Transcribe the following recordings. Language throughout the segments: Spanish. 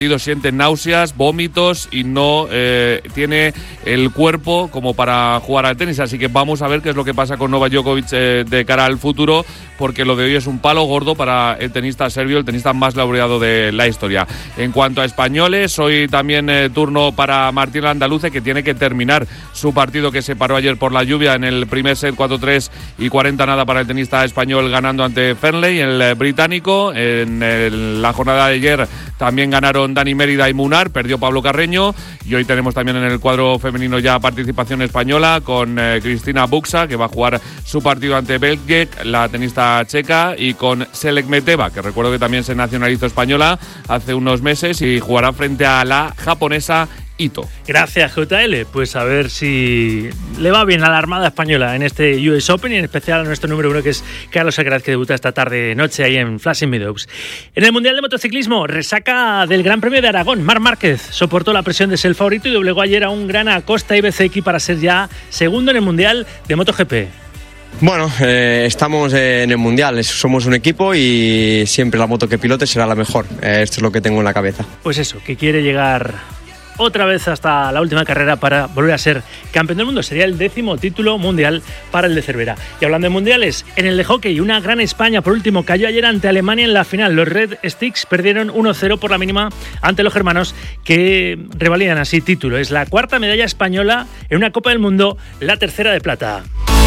siente náuseas, vómitos y no tiene el cuerpo como para jugar al tenis, así que vamos a ver qué es lo que pasa con Novak Djokovic de cara al futuro, porque lo de hoy es un palo gordo para el tenista serbio, el tenista más laureado de la historia. En cuanto a españoles, hoy también turno para Martín Landaluce, que tiene que terminar su partido que se paró ayer por la lluvia en el primer set, 4-3 y 40-0 para el tenista español, ganando ante Fernley, el británico. En la jornada de ayer también ganaron Dani Mérida y Munar, perdió Pablo Carreño, y hoy tenemos también en el cuadro femenino ya participación española con Cristina Buxa, que va a jugar su partido ante Belgek, la tenista checa, y con Selek Meteva, que recuerdo que también se nacionalizó española hace unos meses y jugará frente a la japonesa Ito. Gracias, JL. Pues a ver si le va bien a la Armada Española en este US Open, y en especial a nuestro número 1, que es Carlos Alcaraz, que debuta esta tarde-noche ahí en Flushing Meadows. En el Mundial de Motociclismo, resaca del Gran Premio de Aragón. Marc Márquez soportó la presión de ser el favorito y doblegó ayer a un gran Acosta IBCX para ser ya segundo en el Mundial de MotoGP. Bueno, estamos en el Mundial, somos un equipo y siempre la moto que pilote será la mejor. Esto es lo que tengo en la cabeza. Pues eso, que quiere llegar otra vez hasta la última carrera para volver a ser campeón del mundo. Sería el 10º título mundial para el de Cervera. Y hablando de mundiales, en el de hockey, una gran España por último cayó ayer ante Alemania en la final. Los Red Sticks perdieron 1-0 por la mínima ante los germanos, que revalidan así título. Es la 4ª medalla española en una Copa del Mundo, la 3ª de plata.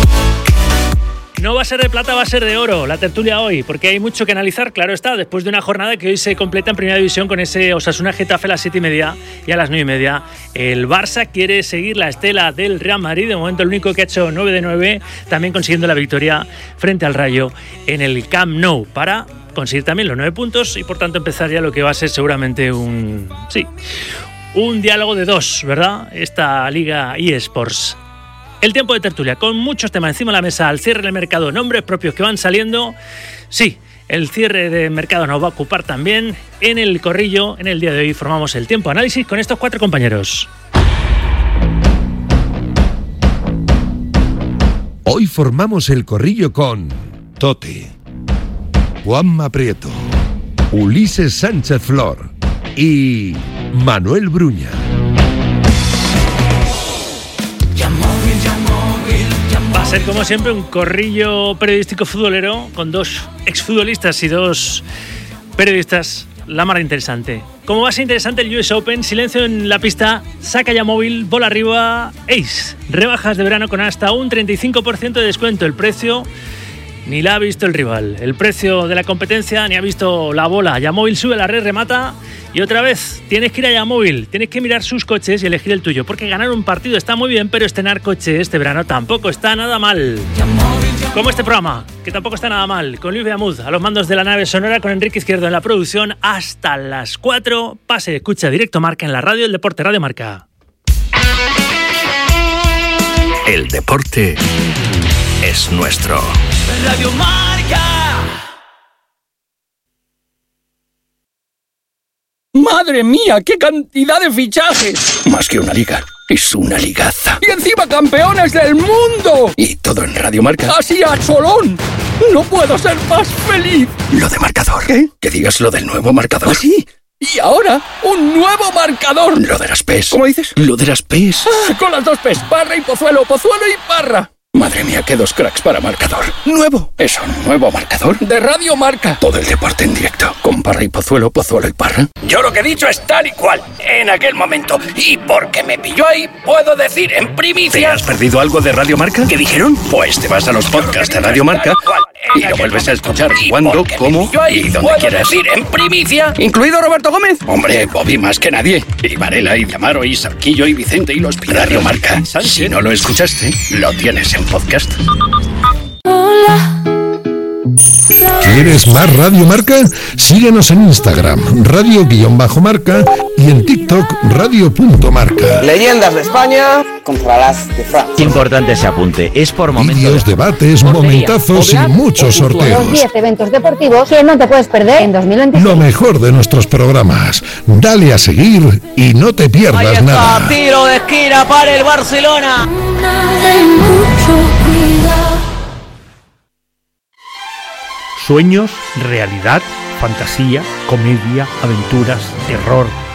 No va a ser de plata, va a ser de oro la tertulia hoy, porque hay mucho que analizar, claro está, después de una jornada que hoy se completa en Primera División con ese Osasuna-Getafe a las 7:30, y a las 9:30 el Barça quiere seguir la estela del Real Madrid, de momento el único que ha hecho 9 de 9, también consiguiendo la victoria frente al Rayo en el Camp Nou, para conseguir también los 9 puntos y por tanto empezar ya lo que va a ser seguramente un diálogo de dos, ¿verdad? Esta Liga eSports. El tiempo de tertulia, con muchos temas encima de la mesa, al cierre del mercado, nombres propios que van saliendo. Sí, el cierre de mercado nos va a ocupar también en el corrillo. En el día de hoy formamos el tiempo análisis con estos 4 compañeros. Hoy formamos el corrillo con Tote, Juanma Prieto, Ulises Sánchez Flor y Manuel Bruña. Va a ser como siempre un corrillo periodístico futbolero con 2 exfutbolistas y 2 periodistas, la mar interesante. Como va a ser interesante el US Open, silencio en la pista, saca ya móvil, bola arriba, ace. Rebajas de verano con hasta un 35% de descuento. El precio ni la ha visto el rival. El precio de la competencia ni ha visto la bola. Yamóvil sube a la red, remata. Y otra vez, tienes que ir a Yamóvil, tienes que mirar sus coches y elegir el tuyo, porque ganar un partido está muy bien, pero estrenar coche este verano tampoco está nada mal. Como este programa, que tampoco está nada mal, con Luis Beamud a los mandos de la nave sonora, con Enrique Izquierdo en la producción, hasta las 4. Pase, escucha Directo Marca en la radio del deporte, Radio Marca. El deporte es nuestro. Radio Marca. ¡Madre mía, qué cantidad de fichajes! Más que una liga, es una ligaza. ¡Y encima campeones del mundo! Y todo en Radio Marca. ¡Así a cholón! ¡No puedo ser más feliz! Lo de marcador. ¿Qué? Que digas lo del nuevo marcador. ¿Ah, sí? Y ahora, un nuevo marcador. Lo de las PES. ¿Cómo dices? Lo de las PES. Con las 2 PES, Parra y Pozuelo, Pozuelo y Parra. Madre mía, qué 2 cracks para marcador. Nuevo. ¿Es un nuevo marcador? De Radio Marca. Todo el deporte en directo. Con Parra y Pozuelo, Pozuelo y Parra. Yo lo que he dicho es tal y cual, en aquel momento. Y porque me pilló ahí, puedo decir en primicia... ¿Te has perdido algo de Radio Marca? ¿Qué dijeron? Pues te vas a los podcasts de Radio Marca y lo vuelves a escuchar cuando, cómo y donde quieras. Decir en primicia... ¿Incluido Roberto Gómez? Hombre, Bobby más que nadie. Y Varela, y Amaro, y Sarquillo, y Vicente, y los Pilar. Radio Marca. Si no lo escuchaste, lo tienes en podcast. ¿Quieres más Radio Marca? Síguenos en Instagram, radio_marca, y en TikTok, radio.marca. Leyendas de España contra las de Francia. Importante ese apunte, es por momentos. Vídeos, debates, momentazos y muchos sorteos. Los 10 eventos deportivos que no te puedes perder en 2026. Lo mejor de nuestros programas. Dale a seguir y no te pierdas nada. Tiro de esquina para el Barcelona. Sueños, realidad, fantasía, comedia, aventuras, terror,